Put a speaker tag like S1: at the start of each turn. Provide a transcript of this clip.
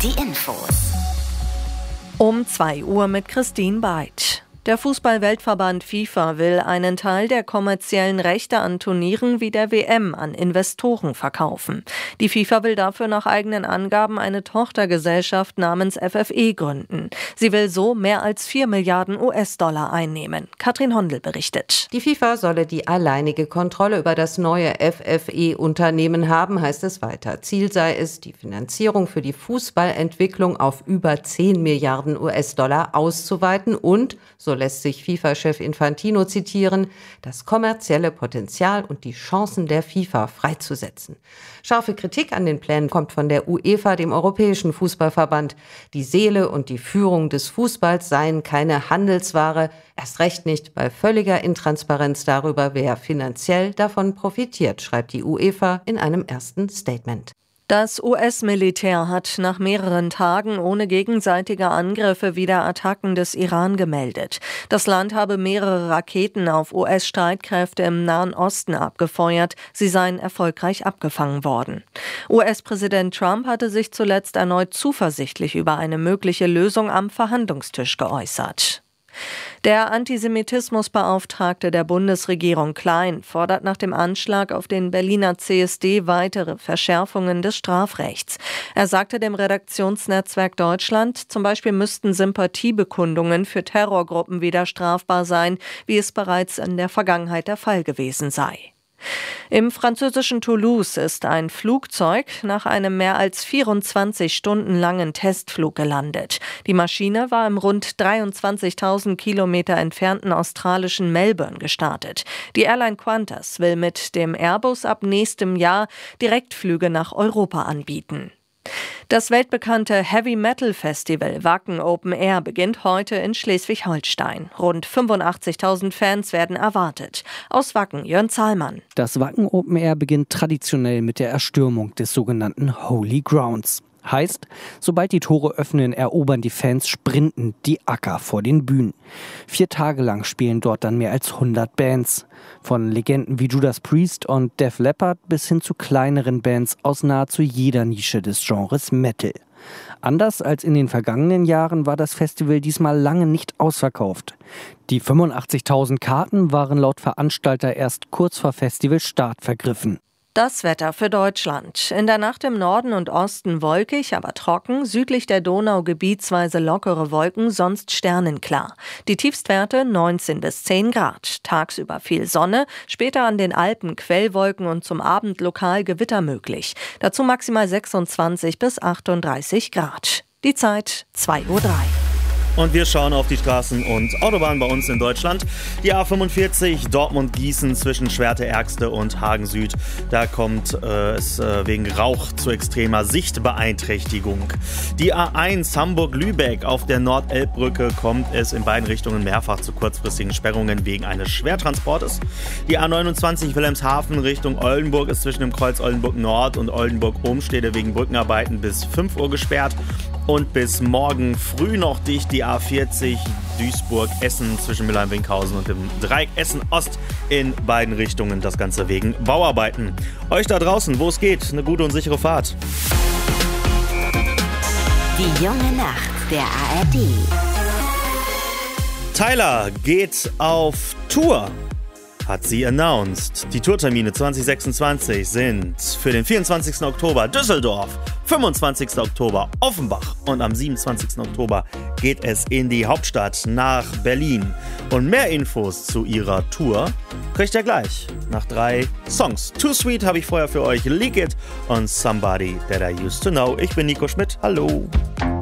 S1: die Infos.
S2: Um 2 Uhr mit Christine Beid. Der Fußball-Weltverband FIFA will einen Teil der kommerziellen Rechte an Turnieren wie der WM an Investoren verkaufen. Die FIFA will dafür nach eigenen Angaben eine Tochtergesellschaft namens FFE gründen. Sie will so mehr als 4 Milliarden US-Dollar einnehmen. Katrin Hondel berichtet.
S3: Die FIFA solle die alleinige Kontrolle über das neue FFE-Unternehmen haben, heißt es weiter. Ziel sei es, die Finanzierung für die Fußballentwicklung auf über 10 Milliarden US-Dollar auszuweiten und, so lässt sich FIFA-Chef Infantino zitieren, das kommerzielle Potenzial und die Chancen der FIFA freizusetzen. Scharfe Kritik an den Plänen kommt von der UEFA, dem Europäischen Fußballverband. Die Seele und die Führung des Fußballs seien keine Handelsware, erst recht nicht bei völliger Intransparenz darüber, wer finanziell davon profitiert, schreibt die UEFA in einem ersten Statement.
S2: Das US-Militär hat nach mehreren Tagen ohne gegenseitige Angriffe wieder Attacken des Iran gemeldet. Das Land habe mehrere Raketen auf US-Streitkräfte im Nahen Osten abgefeuert. Sie seien erfolgreich abgefangen worden. US-Präsident Trump hatte sich zuletzt erneut zuversichtlich über eine mögliche Lösung am Verhandlungstisch geäußert. Der Antisemitismusbeauftragte der Bundesregierung Klein fordert nach dem Anschlag auf den Berliner CSD weitere Verschärfungen des Strafrechts. Er sagte dem Redaktionsnetzwerk Deutschland, zum Beispiel müssten Sympathiebekundungen für Terrorgruppen wieder strafbar sein, wie es bereits in der Vergangenheit der Fall gewesen sei. Im französischen Toulouse ist ein Flugzeug nach einem mehr als 24 Stunden langen Testflug gelandet. Die Maschine war im rund 23.000 Kilometer entfernten australischen Melbourne gestartet. Die Airline Qantas will mit dem Airbus ab nächstem Jahr Direktflüge nach Europa anbieten. Das weltbekannte Heavy-Metal-Festival Wacken Open Air beginnt heute in Schleswig-Holstein. Rund 85.000 Fans werden erwartet. Aus Wacken, Jörn Zahlmann.
S4: Das Wacken Open Air beginnt traditionell mit der Erstürmung des sogenannten Holy Grounds. Heißt, sobald die Tore öffnen, erobern die Fans sprintend die Acker vor den Bühnen. 4 Tage lang spielen dort dann mehr als 100 Bands. Von Legenden wie Judas Priest und Def Leppard bis hin zu kleineren Bands aus nahezu jeder Nische des Genres Metal. Anders als in den vergangenen Jahren war das Festival diesmal lange nicht ausverkauft. Die 85.000 Karten waren laut Veranstalter erst kurz vor Festivalstart vergriffen.
S2: Das Wetter für Deutschland. In der Nacht im Norden und Osten wolkig, aber trocken. Südlich der Donau gebietsweise lockere Wolken, sonst sternenklar. Die Tiefstwerte 19 bis 10 Grad. Tagsüber viel Sonne, später an den Alpen Quellwolken und zum Abend lokal Gewitter möglich. Dazu maximal 26 bis 38 Grad. Die Zeit 2:03 Uhr.
S5: Und wir schauen auf die Straßen und Autobahnen bei uns in Deutschland. Die A45 Dortmund-Gießen zwischen Schwerte-Ergste und Hagen-Süd. Da kommt es wegen Rauch zu extremer Sichtbeeinträchtigung. Die A1 Hamburg-Lübeck auf der Nordelbbrücke kommt es in beiden Richtungen mehrfach zu kurzfristigen Sperrungen wegen eines Schwertransportes. Die A29 Wilhelmshaven Richtung Oldenburg ist zwischen dem Kreuz Oldenburg Nord und Oldenburg-Ohmstede wegen Brückenarbeiten bis 5 Uhr gesperrt. Und bis morgen früh noch dicht die A40 Duisburg-Essen zwischen Mülheim-Winkhausen und dem Dreieck Essen-Ost in beiden Richtungen. Das Ganze wegen Bauarbeiten. Euch da draußen, wo es geht, eine gute und sichere Fahrt.
S1: Die junge Nacht der ARD.
S5: Tyler geht auf Tour, hat sie announced. Die Tourtermine 2026 sind für den 24. Oktober Düsseldorf, 25. Oktober Offenbach und am 27. Oktober geht es in die Hauptstadt nach Berlin. Und mehr Infos zu ihrer Tour kriegt ihr gleich nach 3 Songs. Too Sweet habe ich vorher für euch, Leak It und Somebody That I Used to Know. Ich bin Nico Schmidt, hallo.